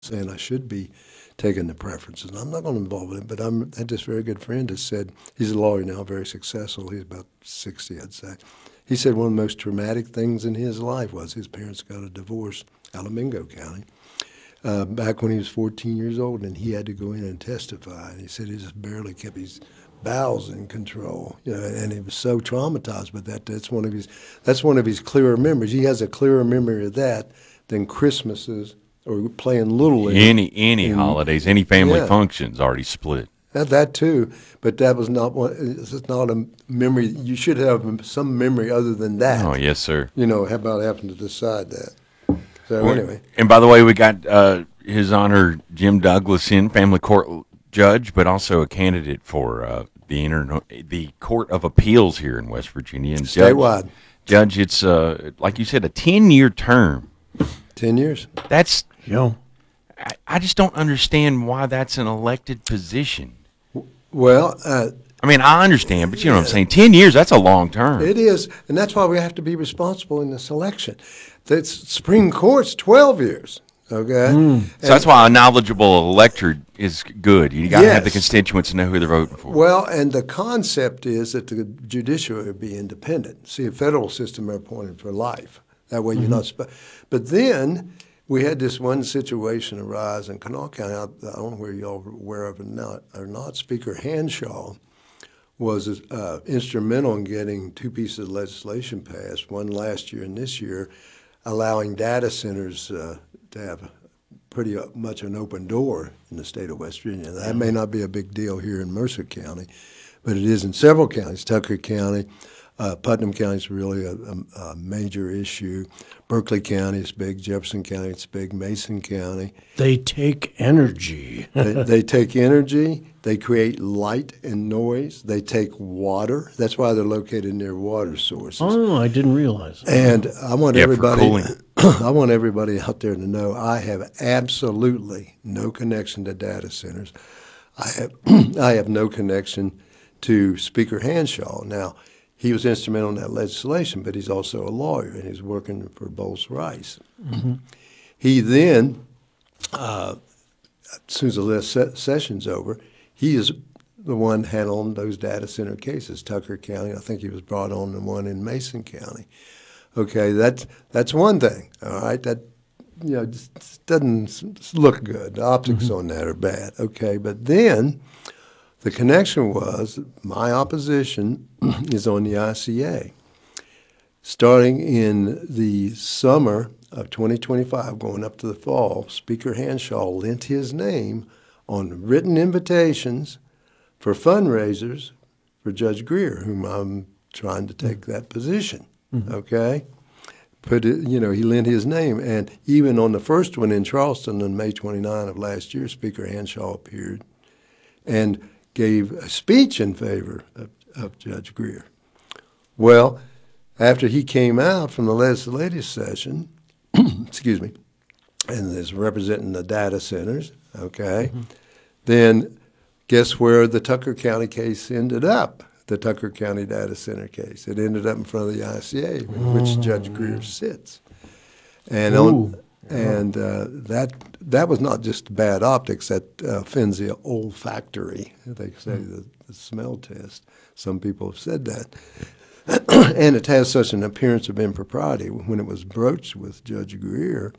saying I should be taking the preferences. And I'm not going to involve it, but I had this very good friend that said, he's a lawyer now, very successful. He's about 60, I'd say. He said one of the most traumatic things in his life was his parents got a divorce out of Mingo County back when he was 14 years old, and he had to go in and testify. And he said he just barely kept his bowels in control, and he was so traumatized. But that's one of his clearer memories. He has a clearer memory of that than Christmases or playing Little League. Any holidays, any family functions already split. That too, but that was not one. It's not a memory. You should have some memory other than that. Oh yes, sir. How about having to decide that? So anyway. And by the way, we got His Honor Jim Douglas in, family court judge, but also a candidate for the Court of Appeals here in West Virginia. And statewide. Judge, it's like you said, a 10-year term. 10 years. That's I just don't understand why that's an elected position. Well, I mean, I understand, but you know what I'm saying. 10 years, that's a long term. It is, and that's why we have to be responsible in this election. The Supreme Court's 12 years, okay? So that's why a knowledgeable electorate is good. You got to have the constituents to know who they're voting for. Well, and the concept is that the judiciary would be independent. See, a federal system are appointed for life. That way you're not but then we had this one situation arise in Kanawha County. I don't know where y'all are aware of it or not. Speaker Hanshaw was instrumental in getting two pieces of legislation passed, one last year and this year, allowing data centers to have pretty much an open door in the state of West Virginia. That may not be a big deal here in Mercer County, but it is in several counties. Tucker County, Putnam County is really a major issue. Berkeley County is big. Jefferson County is big. Mason County. They take energy. they take energy. They create light and noise. They take water. That's why they're located near water sources. Oh, I didn't realize. And I want everybody. For cooling. I want everybody out there to know I have absolutely no connection to data centers. I have no connection to Speaker Hanshaw. Now, he was instrumental in that legislation, but he's also a lawyer, and he's working for Bowles Rice. Mm-hmm. He then, as soon as the session's over, he is the one handling those data center cases. Tucker County, I think he was brought on the one in Mason County. Okay, that's one thing. All right, that just doesn't look good. The optics on that are bad. Okay, but then the connection was my opposition is on the ICA. Starting in the summer of 2025, going up to the fall, Speaker Hanshaw lent his name on written invitations for fundraisers for Judge Greer, whom I'm trying to take that position. Okay? He lent his name. And even on the first one in Charleston on May 29 of last year, Speaker Hanshaw appeared and gave a speech in favor of Judge Greer. Well, after he came out from the legislative session, excuse me, and is representing the data centers, okay, then guess where the Tucker County case ended up, the Tucker County data center case? It ended up in front of the ICA, which Judge Greer sits. And that was not just bad optics. That offends the olfactory. They say the smell test. Some people have said that. And it has such an appearance of impropriety. When it was broached with Judge Greer,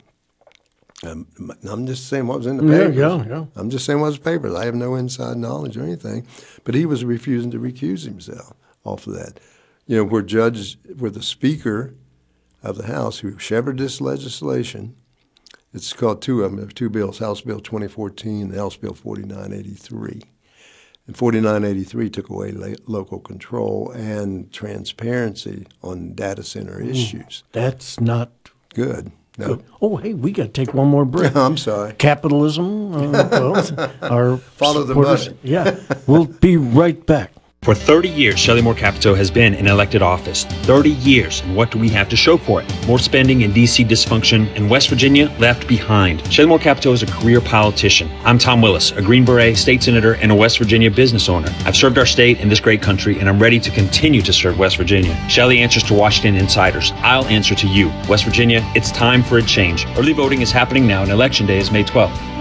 I'm just saying what was in the papers. Yeah. I'm just saying what was in the papers. I have no inside knowledge or anything. But he was refusing to recuse himself off of that. Where the Speaker of the House, who shepherded this legislation, it's called two of them. There are two bills, House Bill 2014 and House Bill 4983. And 4983 took away local control and transparency on data center issues. That's not good. No. Good. Oh, hey, we got to take one more break. I'm sorry. Capitalism. Our follow the supporters. money. Yeah, we'll be right back. For 30 years, Shelley Moore Capito has been in elected office. 30 years. And what do we have to show for it? More spending and D.C. dysfunction, and West Virginia left behind. Shelley Moore Capito is a career politician. I'm Tom Willis, a Green Beret, state senator, and a West Virginia business owner. I've served our state and this great country, and I'm ready to continue to serve West Virginia. Shelley answers to Washington insiders. I'll answer to you. West Virginia, it's time for a change. Early voting is happening now, and Election Day is May 12th.